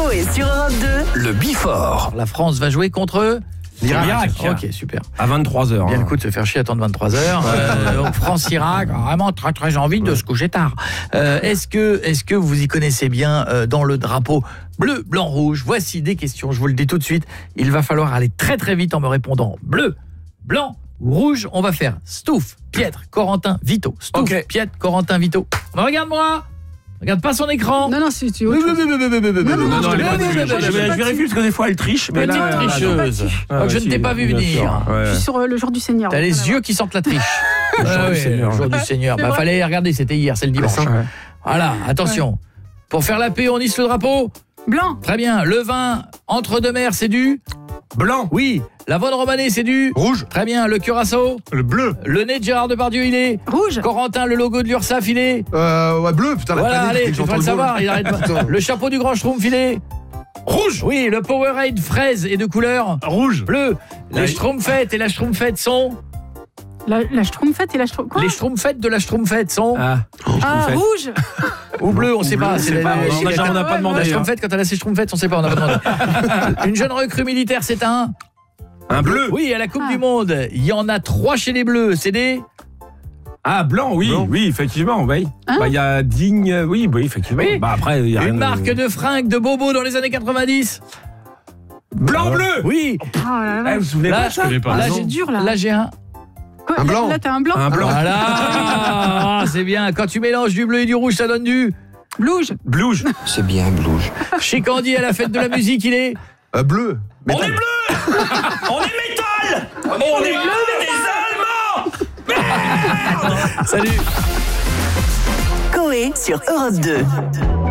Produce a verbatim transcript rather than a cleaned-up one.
Coé sur Europe deux. Le Bifort. La France va jouer contre l'Irak. Ok, super. À vingt-trois heures. Bien hein. le coup de se faire chier à attendre vingt-trois heures. Euh, France-Irak, vraiment très très envie de se coucher tard. Euh, est-ce que est-ce que vous y connaissez bien euh, dans le drapeau bleu, blanc, rouge? Voici des questions, je vous le dis tout de suite. Il va falloir aller très très vite en me répondant bleu, blanc ou rouge. On va faire Stouff, Pietre, Corentin, Vito. Stouff, okay. Pietre, Corentin, Vito. Regarde-moi. Regarde pas son écran. Non, non, c'est tu autre chose. Non, non, non, Je vérifie parce que des fois elle triche. Mais petite là, tricheuse. Ah, Je ne si, t'ai pas vu bien venir. sûr. Ouais. Je suis sur euh, le jour du Seigneur. T'as les yeux qui sentent la triche. Le jour du Seigneur. Le jour du Seigneur. Bah fallait regarder, c'était hier, c'est le dimanche. Ouais. Voilà, attention. Pour faire la paix, on hisse le drapeau. Blanc. Très bien. Le vin entre deux mers, c'est du Blanc. Oui. La Vonne romanée, c'est du Rouge. Très bien. Le curaçao. Le bleu. Le nez de Gérard Depardieu, il est Rouge. Corentin, le logo de l'URSSAF, il est Euh, ouais, bleu, putain, la Voilà, panique, allez, dès que tu j'entends dois le le savoir, bleu. il arrête pas. Putain. Le chapeau du grand Schtroumpf, il est Rouge. Oui, le Powerade fraise est de couleur Rouge. bleu. Les La- Schtroumpfettes et la Schtroumpfette sont La, la Schtroumpfette et la Schtroumpfette. Quoi Les Schtroumpfettes de la Schtroumpfette sont Ah. Ah, rouge. ou bleu, on sait pas. bleu, C'est c'est la- pas, la- on a- la- on n'a pas demandé, La hein. Schtroumpfette, quand elle a ses Schtroumpfettes, on sait pas, on n'a pas demandé. Une jeune recrue militaire, c'est un Un bleu. Oui, à la Coupe Ah. du Monde, il y en a trois chez les Bleus, c'est des Ah, blanc, oui, Blanc. oui, effectivement, oui. Hein Bah il y a Digne, euh, oui, oui, effectivement. Oui. Bah après il y a rien une marque de fringues de Bobo dans les années quatre-vingt-dix. blanc bleu. Oui, Oh là Eh, là. vous vous souvenez là, pas de ça là, C'est j'ai dur là. Là, j'ai un Quoi, un là- blanc. Là, t'as un blanc. Un blanc. Voilà. Ah, c'est bien, quand tu mélanges du bleu et du rouge, ça donne du Blouge. Blouge. C'est bien, Blouge. Chez Candy à la fête de la musique, il est Euh, bleu. On Métal. est bleu. On est métal. On est bleu des Allemands. Salut. Coé sur Europe deux.